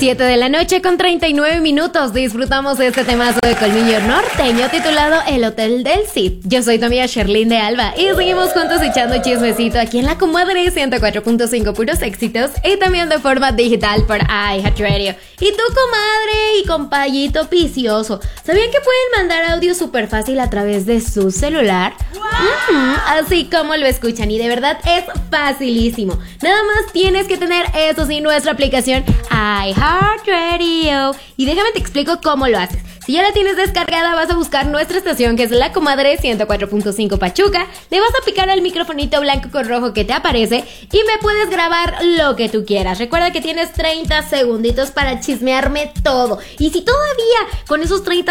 7 de la noche con 39 minutos. Disfrutamos de este temazo de Colmillo Norteño titulado El Hotel del Cid. Yo soy tu amiga Sherlyn de Alba y seguimos juntos echando chismecito aquí en la Comadre 104.5 puros éxitos y también de forma digital por iHeartRadio. Y tu comadre y compayito vicioso, ¿sabían que pueden mandar audio súper fácil a través de su celular? Así como lo escuchan, y de verdad es facilísimo. Nada más tienes que tener, eso sí, nuestra aplicación iHeartRadio. Y déjame te explico cómo lo haces. Si ya la tienes descargada, vas a buscar nuestra estación, que es la Comadre 104.5 Pachuca. Le vas a picar al microfonito blanco con rojo que te aparece y me puedes grabar lo que tú quieras. Recuerda que tienes 30 segunditos para chismearme todo. Y si todavía con esos 30